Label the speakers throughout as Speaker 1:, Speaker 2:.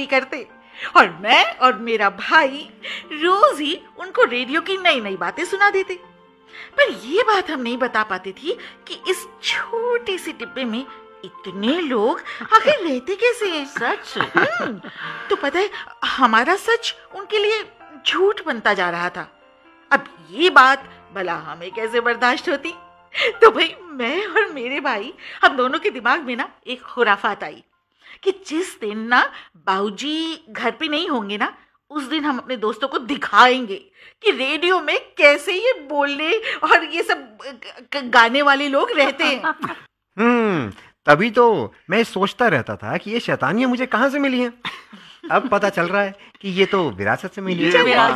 Speaker 1: करते और मैं और मेरा भाई रोज ही उनको रेडियो की नई नई बातें सुना देते। पर ये बात हम नहीं बता पाते थी कि इस छोटे से डिब्बे में इतने लोग आखिर रहते कैसे हैं।
Speaker 2: सच?
Speaker 1: तो पता है, हमारा सच उनके लिए झूठ बनता जा रहा था। अब ये बात भला हमें कैसे बर्दाश्त होती। तो भाई मैं और मेरे भाई, हम दोनों के दिमाग में ना एक खुराफात आई कि जिस दिन ना बाबूजी घर पे नहीं होंगे ना, उस दिन हम अपने दोस्तों को दिखाएंगे कि रेडियो में कैसे ये बोलने और ये सब गाने वाले लोग रहते हैं।
Speaker 3: तभी तो मैं सोचता रहता था कि ये शैतानियां मुझे कहाँ से मिली हैं। अब पता चल रहा है कि ये तो विरासत से मिली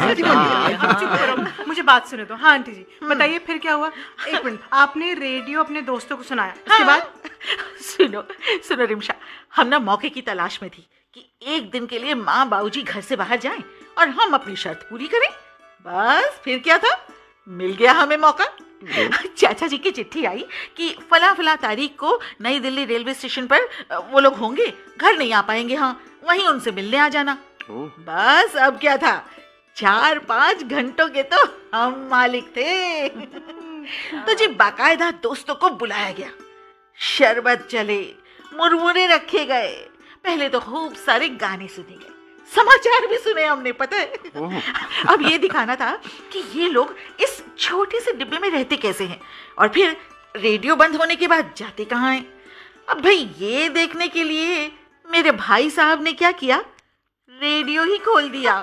Speaker 4: है। मुझे बात सुने दो। हाँ आंटी जी, बताइए फिर क्या हुआ। एक मिनट, आपने रेडियो अपने दोस्तों को सुनाया, उसके बाद?
Speaker 1: सुनो रिमशा, हम ना मौके की तलाश में थी कि एक दिन के लिए माँ बाबूजी घर से बाहर जाएं और हम अपनी शर्त पूरी करें। बस फिर क्या था, मिल गया हमें मौका। चाचा जी की चिट्ठी आई कि फला फला तारीख को नई दिल्ली रेलवे स्टेशन पर वो लोग होंगे, घर नहीं आ पाएंगे, हाँ वहीं उनसे मिलने आ जाना। बस अब क्या था, 4-5 घंटों के तो हम मालिक थे। तो जी बाकायदा दोस्तों को बुलाया गया, शरबत चले, मुरमुरे रखे गए, पहले तो खूब सारे गाने सुने गए, समाचार भी सुने हमने, पता है। अब ये दिखाना था कि ये लोग इस छोटे से डिब्बे में रहते कैसे हैं और फिर रेडियो बंद होने के बाद जाते कहाँ हैं। अब भाई ये देखने के लिए मेरे भाई साहब ने क्या किया, रेडियो ही खोल दिया।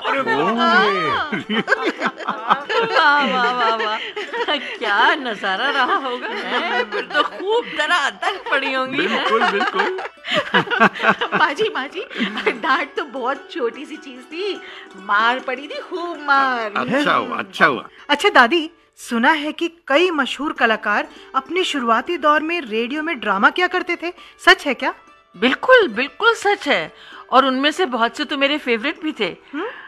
Speaker 2: वाह, क्या नजारा रहा होगा। फिर तो खूब धड़ाधड़ पड़ी होंगी।
Speaker 5: बिल्कुल।
Speaker 1: माँ जी डांट तो बहुत छोटी सी चीज थी, मार पड़ी थी, खूब मार।
Speaker 5: अच्छा हुआ।
Speaker 4: अच्छा दादी, सुना है कि कई मशहूर कलाकार अपने शुरुआती दौर में रेडियो में ड्रामा किया करते थे, सच है क्या?
Speaker 2: बिल्कुल सच है, और उनमें से बहुत से तो मेरे फेवरेट भी थे।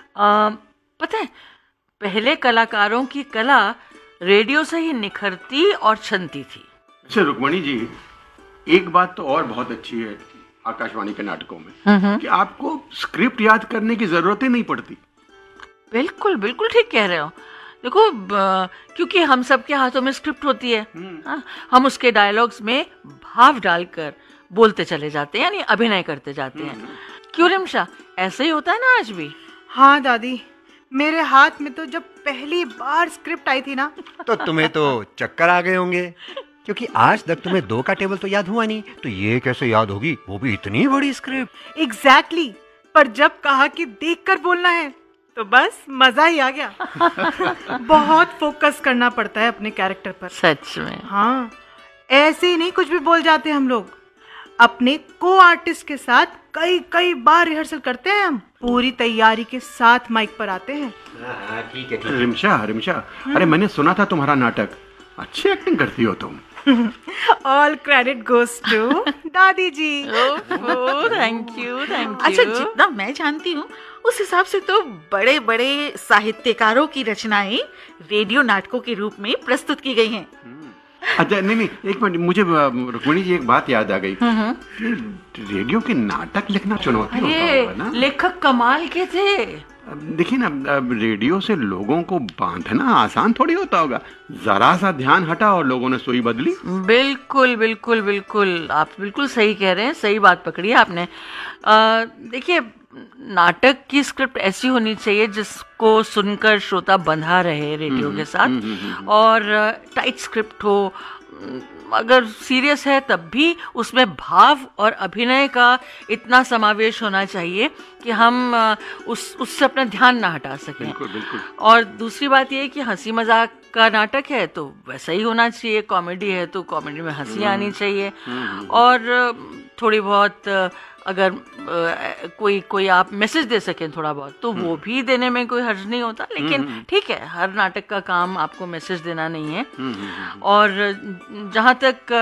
Speaker 2: पता है, पहले कलाकारों की कला रेडियो से ही निखरती और छनती थी।
Speaker 5: अच्छा रुक्मणी जी, एक बात तो और बहुत अच्छी है आकाशवाणी के नाटकों में कि आपको स्क्रिप्ट याद करने की जरूरत ही नहीं पड़ती।
Speaker 2: बिल्कुल ठीक कह रहे हो। देखो, क्योंकि हम सबके हाथों में स्क्रिप्ट होती है, हम उसके डायलॉग्स में भाव डालकर बोलते चले जाते हैं, यानी अभिनय करते जाते हैं। क्यों रिमशा, ऐसे ही होता है ना आज भी?
Speaker 4: हाँ दादी, मेरे हाथ में तो जब पहली बार स्क्रिप्ट आई थी ना,
Speaker 3: तो तुम्हें तो चक्कर आ गए होंगे, क्योंकि आज तक तुम्हें 2 का टेबल तो याद हुआ नहीं, तो ये कैसे याद होगी, वो भी इतनी बड़ी स्क्रिप्ट।
Speaker 4: एग्जैक्टली। पर जब कहा कि देखकर बोलना है तो बस मजा ही आ गया। बहुत फोकस करना पड़ता है अपने कैरेक्टर पर।
Speaker 2: सच में।
Speaker 4: हाँ, ऐसे ही नहीं कुछ भी बोल जाते हम लोग। अपने को आर्टिस्ट के साथ कई बार रिहर्सल करते हैं, हम पूरी तैयारी के साथ माइक पर आते हैं।
Speaker 3: ठीक है।
Speaker 5: रिमशा, अरे मैंने सुना था तुम्हारा नाटक, अच्छी एक्टिंग करती हो तुम।
Speaker 4: ऑल क्रेडिट गोस टू दादी जी।
Speaker 2: Thank you.
Speaker 1: अच्छा, जितना मैं जानती हूँ उस हिसाब से तो बड़े बड़े साहित्यकारों की रचनाएं रेडियो नाटकों के रूप में प्रस्तुत की गई हैं।
Speaker 5: अच्छा नहीं, एक मिनट, मुझे रुक्मणी जी एक बात याद आ गई। रेडियो के नाटक लिखना चुनौती होता होगा ना?
Speaker 2: लेखक कमाल के थे।
Speaker 5: देखिए ना, रेडियो से लोगों को बांधना आसान थोड़ी होता होगा। जरा सा ध्यान हटा और लोगों ने सुई बदली।
Speaker 2: बिल्कुल आप बिल्कुल सही कह रहे हैं, सही बात पकड़ी आपने। देखिए, नाटक की स्क्रिप्ट ऐसी होनी चाहिए जिसको सुनकर श्रोता बंधा रहे रेडियो के साथ, और टाइट स्क्रिप्ट हो। अगर सीरियस है तब भी उसमें भाव और अभिनय का इतना समावेश होना चाहिए कि हम उससे अपना ध्यान ना हटा सकें।
Speaker 5: बिल्कुल।
Speaker 2: और दूसरी बात यह है कि हंसी मजाक का नाटक है तो वैसा ही होना चाहिए, कॉमेडी है तो कॉमेडी में हंसी आनी चाहिए, और थोड़ी बहुत अगर कोई आप मैसेज दे सकें थोड़ा बहुत, तो वो भी देने में कोई हर्ज नहीं होता। लेकिन ठीक है, हर नाटक का काम आपको मैसेज देना नहीं है। और जहाँ तक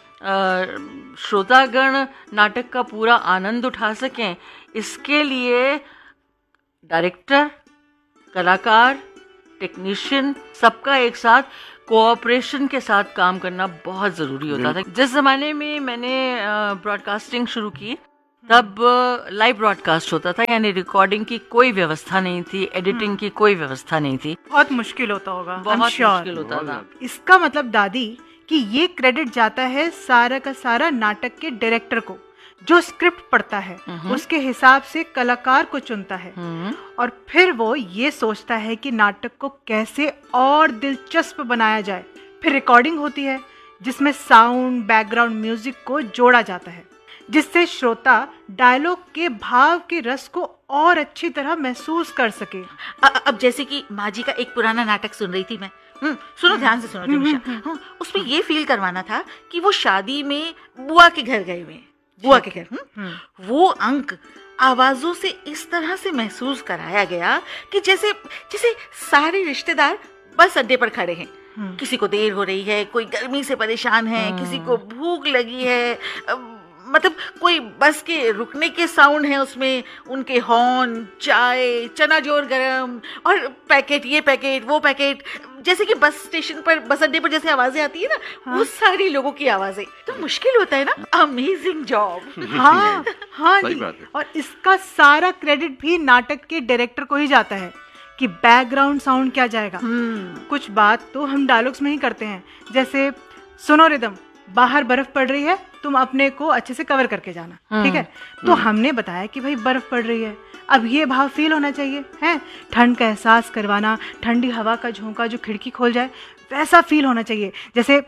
Speaker 2: श्रोतागण नाटक का पूरा आनंद उठा सकें, इसके लिए डायरेक्टर, कलाकार, टेक्नीशियन, सबका एक साथ कोऑपरेशन के साथ काम करना बहुत ज़रूरी होता था। जिस ज़माने में मैंने ब्रॉडकास्टिंग शुरू की, तब लाइव ब्रॉडकास्ट होता था, यानी रिकॉर्डिंग की कोई व्यवस्था नहीं थी, एडिटिंग की कोई व्यवस्था नहीं थी।
Speaker 4: बहुत मुश्किल होता होगा,
Speaker 2: बहुत
Speaker 4: I'm sure।
Speaker 2: मुश्किल होता था।
Speaker 4: इसका मतलब दादी कि ये क्रेडिट जाता है सारा का सारा नाटक के डायरेक्टर को, जो स्क्रिप्ट पढ़ता है उसके हिसाब से कलाकार को चुनता है और फिर वो ये सोचता है कि नाटक को कैसे और दिलचस्प बनाया जाए। फिर रिकॉर्डिंग होती है जिसमें साउंड, बैकग्राउंड म्यूजिक को जोड़ा जाता है, जिससे श्रोता डायलॉग के भाव के रस को और अच्छी तरह महसूस कर सके।
Speaker 1: अब जैसे कि माँ जी का एक पुराना नाटक सुन रही थी मैं। सुनो, ध्यान से सुनो रिमिशा। उसमें ये फील करवाना था कि वो शादी में बुआ के घर गए हुए हैं, बुआ के घर। वो अंक आवाजों से इस तरह से महसूस कराया गया कि जैसे जैसे सारे रिश्तेदार बस अड्डे पर खड़े हैं। किसी को देर हो रही है, कोई गर्मी से परेशान है, किसी को भूख लगी है, मतलब कोई बस के रुकने के साउंड है उसमें, उनके हॉर्न, चाय, चना जोर गरम और पैकेट, ये पैकेट, वो पैकेट, जैसे कि बस स्टेशन पर, बस अड्डे पर जैसे आवाजें आती है ना, वो सारी लोगों की आवाजें। तो मुश्किल होता है ना। Amazing job.
Speaker 4: हाँ हाँ
Speaker 5: सही
Speaker 4: जी।
Speaker 5: बात है।
Speaker 4: और इसका सारा क्रेडिट भी नाटक के डायरेक्टर को ही जाता है कि बैकग्राउंड साउंड क्या जाएगा। कुछ बात तो हम डायलॉग्स में ही करते हैं, जैसे सुनो रिदम, बाहर बर्फ पड़ रही है, तुम अपने को अच्छे से कवर करके जाना, ठीक है। तो हमने बताया कि भाई बर्फ पड़ रही है, अब ये भाव फील होना चाहिए, है ठंड का एहसास करवाना, ठंडी हवा का झोंका जो खिड़की खोल जाए वैसा फील होना चाहिए। जैसे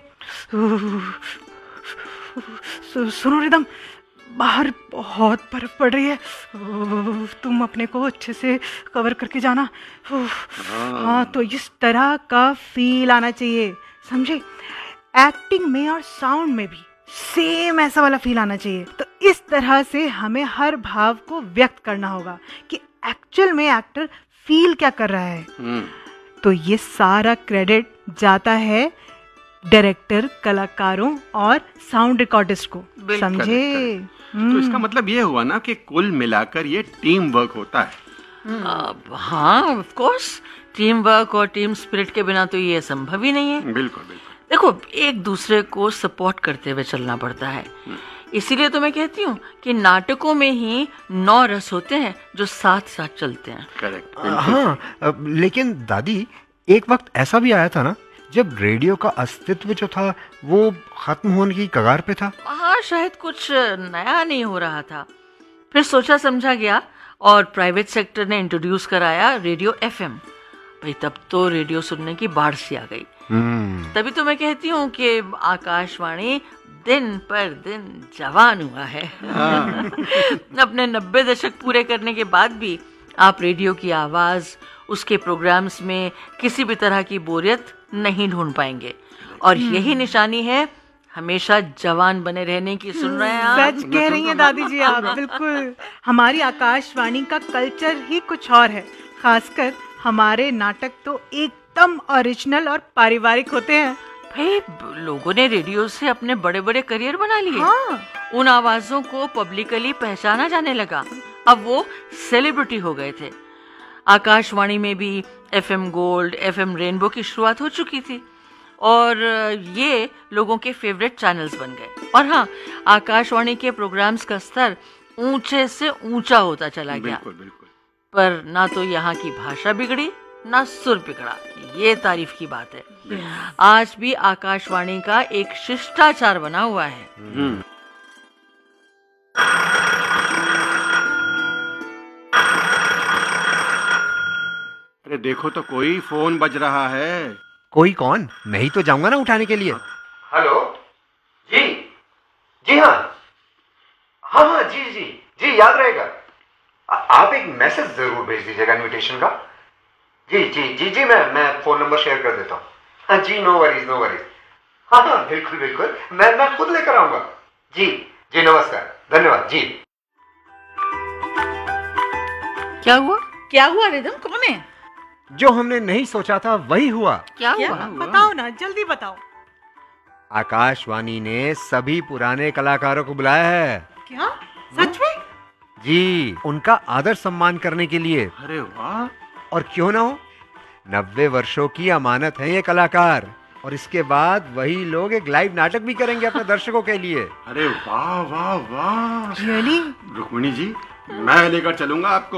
Speaker 4: सुनो रिदम, बाहर बहुत बर्फ पड़ रही है, तुम अपने को अच्छे से कवर करके जाना। हाँ, तो इस तरह का फील आना चाहिए, समझे। एक्टिंग में और साउंड में भी सेम ऐसा वाला फील आना चाहिए। तो इस तरह से हमें हर भाव को व्यक्त करना होगा कि एक्चुअल में एक्टर फील क्या कर रहा है। तो ये सारा क्रेडिट जाता है डायरेक्टर, कलाकारों और साउंड रिकॉर्डिस्ट को, समझे।
Speaker 5: तो इसका मतलब ये हुआ ना कि कुल मिलाकर ये टीम वर्क होता है।
Speaker 2: हाँ, ऑफ कोर्स, टीम वर्क और टीम स्पिरिट के बिना तो ये संभव ही नहीं है।
Speaker 5: बिल्कुल बिल्कुल।
Speaker 2: देखो, एक दूसरे को सपोर्ट करते हुए चलना पड़ता है। इसीलिए तो मैं कहती हूँ कि नाटकों में ही 9 रस होते हैं जो साथ साथ चलते हैं।
Speaker 5: करेक्ट।
Speaker 3: हाँ, लेकिन दादी एक वक्त ऐसा भी आया था ना जब रेडियो का अस्तित्व जो था वो खत्म होने की कगार पे था।
Speaker 2: हाँ, शायद कुछ नया नहीं हो रहा था। फिर सोचा समझा गया और प्राइवेट सेक्टर ने इंट्रोड्यूस कराया रेडियो एफएम। भाई, तब तो रेडियो सुनने की बाढ़ सी आ गई। तभी तो मैं कहती हूँ कि आकाशवाणी दिन पर दिन जवान हुआ है। अपने 90 दशक पूरे करने के बाद भी आप रेडियो की आवाज, उसके प्रोग्राम्स में किसी भी तरह की बोरियत नहीं ढूंढ पाएंगे। और यही निशानी है हमेशा जवान बने रहने की। सुन रहे हैं आप?
Speaker 4: सच कह रही हैं दादी जी आप, बिल्कुल। हमारी आकाशवाणी का कल्चर ही कुछ और है। खासकर हमारे नाटक तो एकदम ओरिजिनल और पारिवारिक होते हैं।
Speaker 2: भाई, लोगों ने रेडियो से अपने बड़े बड़े करियर बना लिए।
Speaker 4: हाँ।
Speaker 2: उन आवाजों को पब्लिकली पहचाना जाने लगा। अब वो सेलिब्रिटी हो गए थे। आकाशवाणी में भी एफएम गोल्ड, एफएम रेनबो की शुरुआत हो चुकी थी और ये लोगों के फेवरेट चैनल्स बन गए। और हाँ, आकाशवाणी के प्रोग्राम्स का स्तर ऊंचे से ऊंचा होता चला गया।
Speaker 5: बिल्कुल बिल्कुल।
Speaker 2: पर ना तो यहाँ की भाषा बिगड़ी, ना सुर बिगड़ा। ये तारीफ की बात है। आज भी आकाशवाणी का एक शिष्टाचार बना हुआ है।
Speaker 5: अरे देखो तो, कोई फोन बज रहा है।
Speaker 3: कोई कौन? मैं ही तो जाऊंगा ना उठाने के लिए।
Speaker 6: हेलो जी। जी हाँ हाँ हाँ, जी जी जी, याद रहेगा। आप एक मैसेज जरूर भेज दीजिएगा इनविटेशन का। जी जी जी जी, मैं फोन नंबर शेयर कर देता हूँ। हाँ जी, नो वरीज नो वरीज। हाँ हाँ, बिल्कुल बिल्कुल, मैं खुद लेकर आऊंगा। जी जी, नमस्कार, धन्यवाद जी।
Speaker 2: क्या हुआ?
Speaker 1: क्या हुआ रिदम? कौन है?
Speaker 3: जो हमने नहीं सोचा था वही हुआ।
Speaker 2: क्या
Speaker 1: क्या?
Speaker 2: हुआ?
Speaker 4: बताओ ना, जल्दी बताओ।
Speaker 3: आकाशवाणी ने सभी पुराने कलाकारों को बुलाया है।
Speaker 4: क्या? सच में?
Speaker 3: जी, उनका आदर सम्मान करने के लिए।
Speaker 5: अरे वाह।
Speaker 3: और क्यों ना हो, 90 वर्षों की अमानत है ये कलाकार। और इसके बाद वही लोग एक लाइव नाटक भी करेंगे अपने दर्शकों के लिए।
Speaker 5: अरे वाह वाह वाह।
Speaker 4: रियली?
Speaker 5: रुक्मिणी जी, मैं लेकर चलूंगा आपको।